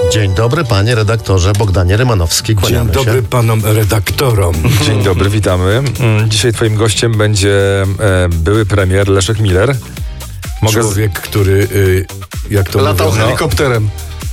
Dzień dobry, panie redaktorze Bogdanie Rymanowski. Kłaniamy Dzień dobry się panom redaktorom. Dzień dobry, witamy. Dzisiaj twoim gościem będzie były premier Leszek Miller. Człowiek, który, jak to latał mówiono, helikopterem.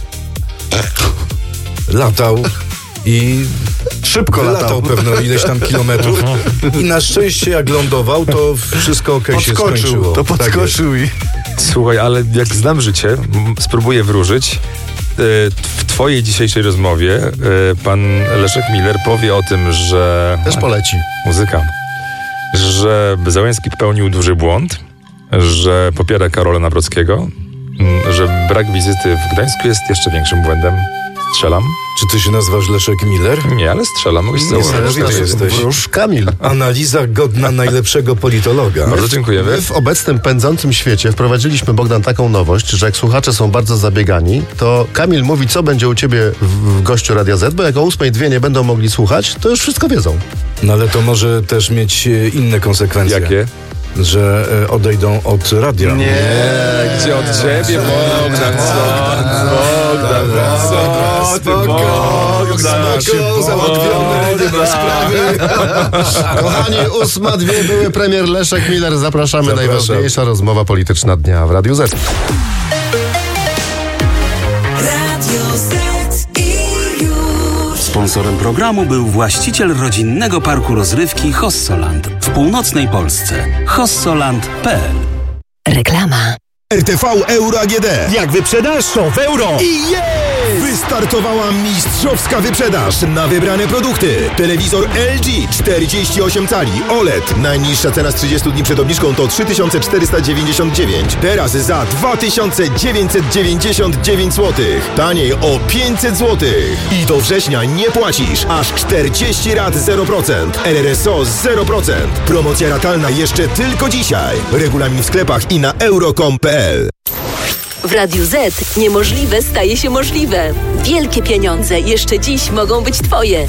latał i Szybko latał. pewno ileś tam kilometrów i na szczęście jak lądował, to wszystko okej się skończyło. To podskoczył i... Słuchaj, ale jak znam życie, spróbuję wróżyć. W twojej dzisiejszej rozmowie pan Leszek Miller powie o tym, że... Też poleci. Muzyka. Że Załęski popełnił duży błąd, że popiera Karola Nawrockiego, że brak wizyty w Gdańsku jest jeszcze większym błędem. Strzelam? Czy ty się nazywasz Leszek Miller? Nie, ale strzelam. Mogę się założyć. Niesamowity jesteś. Wróż Kamil. Analiza godna najlepszego politologa. Bardzo dziękujemy. My w obecnym pędzącym świecie wprowadziliśmy, Bogdan, taką nowość, że jak słuchacze są bardzo zabiegani, to Kamil mówi, co będzie u ciebie w gościu Radia Z, bo jak o 8:02 nie będą mogli słuchać, to już wszystko wiedzą. No ale to może też mieć inne konsekwencje. Jakie? Że odejdą od radia. Nie, gdzie od ciebie, Bogdan, Załatwione, nie ma sprawy. Kochani, 8:02 były premier Leszek Miller. Zapraszamy. Najważniejsza rozmowa polityczna dnia w Radiu Z. Sponsorem programu był właściciel rodzinnego parku rozrywki Hossoland w północnej Polsce. hossoland.pl. Reklama. RTV Euro AGD. Jak wyprzedasz, to w euro! I jest! Wystartowała mistrzowska wyprzedaż na wybrane produkty. Telewizor LG 48 cali OLED. Najniższa cena z 30 dni przed obniżką to 3499. Teraz za 2999 zł. Taniej o 500 zł. I do września nie płacisz. Aż 40 rat 0%. RRSO 0%. Promocja ratalna jeszcze tylko dzisiaj. Regulamin w sklepach i na euro.com.pl. W Radiu Z niemożliwe staje się możliwe. Wielkie pieniądze jeszcze dziś mogą być twoje.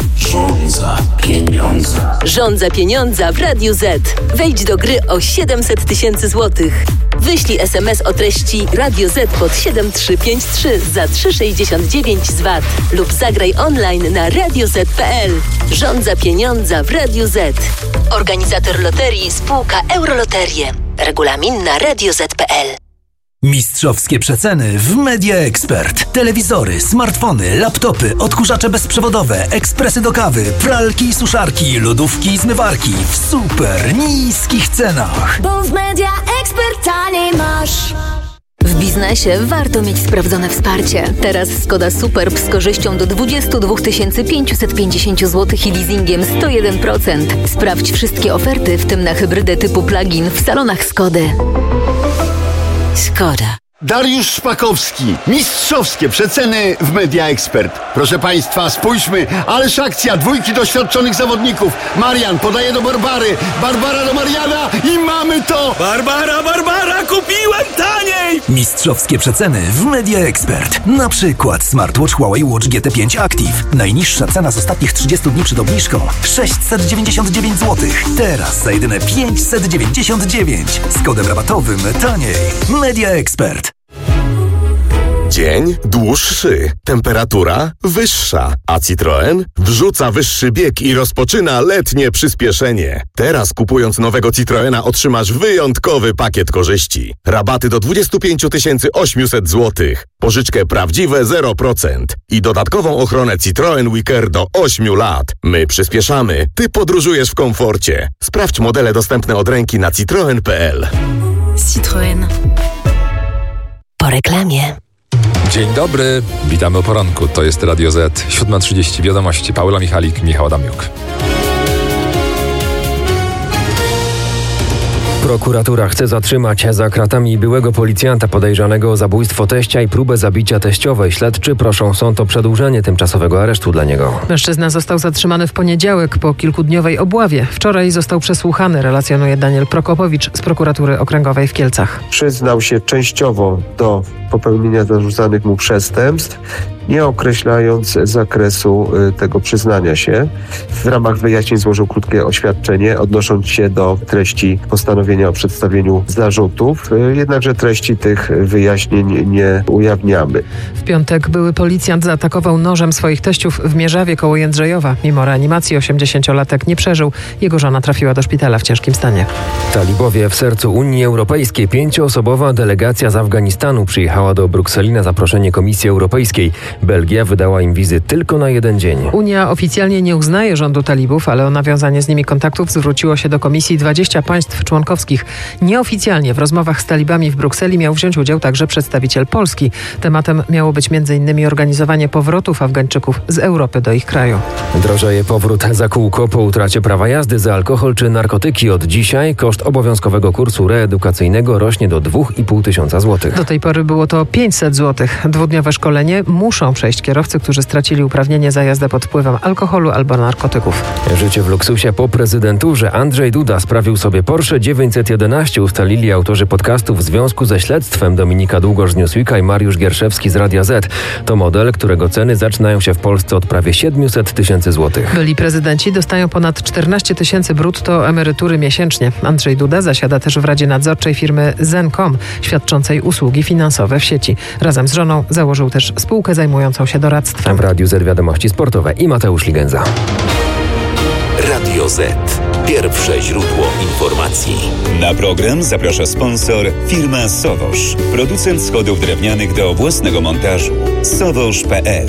Żądza pieniądza w Radiu Z. Wejdź do gry o 700 000 złotych. Wyślij SMS o treści Radio Z pod 7353 za 3,69 z VAT lub zagraj online na radioz.pl. Żądza pieniądza w Radiu Z. Organizator loterii spółka Euroloterie. Regulamin na radioz.pl. Mistrzowskie przeceny w Media Expert. Telewizory, smartfony, laptopy, odkurzacze bezprzewodowe, ekspresy do kawy, pralki i suszarki, lodówki i zmywarki w super niskich cenach. Bo w Media Expert taniej masz. W biznesie warto mieć sprawdzone wsparcie. Teraz Skoda Superb z korzyścią do 22 550 zł i leasingiem 101%. Sprawdź wszystkie oferty, w tym na hybrydę typu plug-in w salonach Skody. Skoda. Dariusz Szpakowski. Mistrzowskie przeceny w Media Expert. Proszę państwa, spójrzmy, ależ akcja, dwójki doświadczonych zawodników. Marian podaje do Barbary, Barbara do Mariana i mamy to! Barbara, kupiłem taniej! Mistrzowskie przeceny w Media Expert. Na przykład smartwatch Huawei Watch GT5 Active. Najniższa cena z ostatnich 30 dni przed obniżką 699 zł. Teraz za jedyne 599. Z kodem rabatowym taniej. Media Expert. Dzień dłuższy, temperatura wyższa, a Citroen wrzuca wyższy bieg i rozpoczyna letnie przyspieszenie. Teraz kupując nowego Citroena otrzymasz wyjątkowy pakiet korzyści. Rabaty do 25 800 zł, pożyczkę prawdziwe 0% i dodatkową ochronę Citroen WeCare do 8 lat. My przyspieszamy, ty podróżujesz w komforcie. Sprawdź modele dostępne od ręki na citroen.pl. Citroen. Po reklamie. Dzień dobry, witamy o poranku. To jest Radio Z, 7:30 wiadomości. Paula Michalik, Michał Adamiuk. Prokuratura chce zatrzymać za kratami byłego policjanta podejrzanego o zabójstwo teścia i próbę zabicia teściowej. Śledczy proszą sąd o przedłużenie tymczasowego aresztu dla niego. Mężczyzna został zatrzymany w poniedziałek po kilkudniowej obławie. Wczoraj został przesłuchany, relacjonuje Daniel Prokopowicz z prokuratury okręgowej w Kielcach. Przyznał się częściowo do popełnienia zarzucanych mu przestępstw, nie określając zakresu tego przyznania się. W ramach wyjaśnień złożył krótkie oświadczenie, odnosząc się do treści postanowienia o przedstawieniu zarzutów, jednakże treści tych wyjaśnień nie ujawniamy. W piątek były policjant zaatakował nożem swoich teściów w Mierzawie koło Jędrzejowa. Mimo reanimacji 80-latek nie przeżył. Jego żona trafiła do szpitala w ciężkim stanie. Talibowie w sercu Unii Europejskiej. 5-osobowa delegacja z Afganistanu przyjechała do Brukseli na zaproszenie Komisji Europejskiej. Belgia wydała im wizy tylko na 1 dzień. Unia oficjalnie nie uznaje rządu talibów, ale o nawiązanie z nimi kontaktów zwróciło się do Komisji 20 państw członkowskich. Nieoficjalnie w rozmowach z talibami w Brukseli miał wziąć udział także przedstawiciel Polski. Tematem miało być m.in. organizowanie powrotów Afgańczyków z Europy do ich kraju. Drożeje powrót za kółko po utracie prawa jazdy za alkohol czy narkotyki. Od dzisiaj koszt obowiązkowego kursu reedukacyjnego rośnie do 2500 zł. Do tej pory było to 500 zł. 2-dniowe szkolenie muszą przejść kierowcy, którzy stracili uprawnienie za jazdę pod wpływem alkoholu albo narkotyków. Życie w luksusie po prezydenturze. Andrzej Duda sprawił sobie Porsche 911, ustalili autorzy podcastu w związku ze śledztwem. Dominika Długosz z Newsweeka i Mariusz Gierszewski z Radia Z. To model, którego ceny zaczynają się w Polsce od prawie 700 tysięcy złotych. Byli prezydenci dostają ponad 14 tysięcy brutto emerytury miesięcznie. Andrzej Duda zasiada też w Radzie Nadzorczej firmy Zen.com, świadczącej usługi finansowe w sieci. Razem z żoną założył też spółkę zajmującą się doradztwem. W Radiu Z wiadomości sportowe i Mateusz Ligenza. Radio Z. Pierwsze źródło informacji. Na program zaprasza sponsor firma Sowosz. Producent schodów drewnianych do własnego montażu. Sowosz.pl.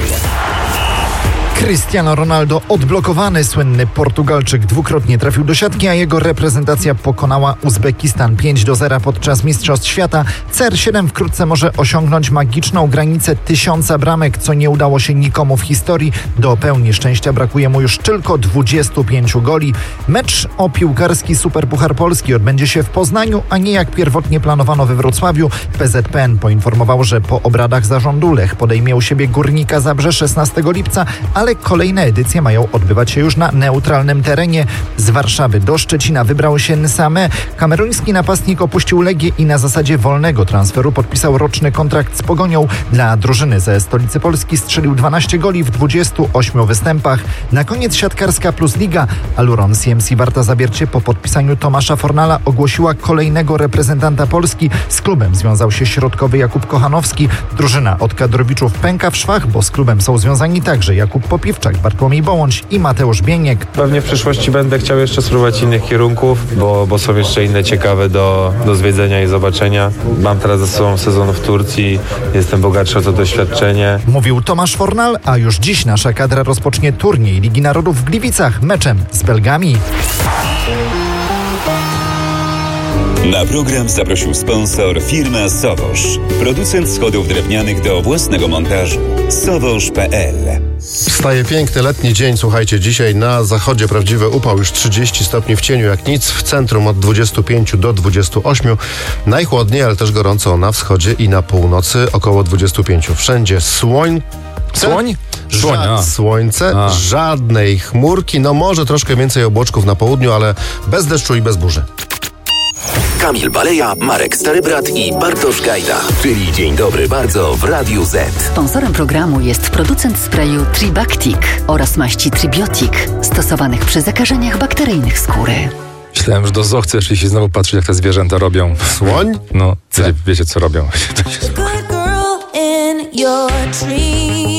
Cristiano Ronaldo odblokowany. Słynny Portugalczyk dwukrotnie trafił do siatki, a jego reprezentacja pokonała Uzbekistan 5-0 podczas Mistrzostw Świata. CR7 wkrótce może osiągnąć magiczną granicę 1000 bramek, co nie udało się nikomu w historii. Do pełni szczęścia brakuje mu już tylko 25 goli. Mecz o piłkarski Superpuchar Polski odbędzie się w Poznaniu, a nie jak pierwotnie planowano we Wrocławiu. PZPN poinformował, że po obradach zarządu Lech podejmie u siebie Górnika Zabrze 16 lipca, ale kolejne edycje mają odbywać się już na neutralnym terenie. Z Warszawy do Szczecina wybrał się Nsame. Kameruński napastnik opuścił Legię i na zasadzie wolnego transferu podpisał roczny kontrakt z Pogonią. Dla drużyny ze stolicy Polski strzelił 12 goli w 28 występach. Na koniec siatkarska Plus Liga. Aluron CMC Warta Zabiercie po podpisaniu Tomasza Fornala ogłosiła kolejnego reprezentanta Polski. Z klubem związał się środkowy Jakub Kochanowski. Drużyna od kadrowiczów pęka w szwach, bo z klubem są związani także Jakub Popiwczak, Bartłomiej Bołądź i Mateusz Bieniek. Pewnie w przyszłości będę chciał jeszcze spróbować innych kierunków, bo są jeszcze inne ciekawe do zwiedzenia i zobaczenia. Mam teraz ze sobą sezon w Turcji, jestem bogatszy o to doświadczenie. Mówił Tomasz Fornal, a już dziś nasza kadra rozpocznie turniej Ligi Narodów w Gliwicach meczem z Belgami. Na program zaprosił sponsor firma Sowosz. Producent schodów drewnianych do własnego montażu. Sowosz.pl. Wstaje piękny letni dzień, słuchajcie, dzisiaj na zachodzie prawdziwy upał, już 30 stopni w cieniu jak nic, w centrum od 25 do 28, najchłodniej, ale też gorąco na wschodzie i na północy, około 25. Wszędzie słońce, żadnej chmurki, no może troszkę więcej obłoczków na południu, ale bez deszczu i bez burzy. Kamil Baleja, Marek Starybrat i Bartosz Gajda. Czyli Dzień Dobry Bardzo w Radiu Z. Sponsorem programu jest producent sprayu Tribactic oraz maści Tribiotic, stosowanych przy zakażeniach bakteryjnych skóry. Myślałem, że do zoo chcesz i się znowu patrzeć, jak te zwierzęta robią. Słoń? No, wiecie co robią.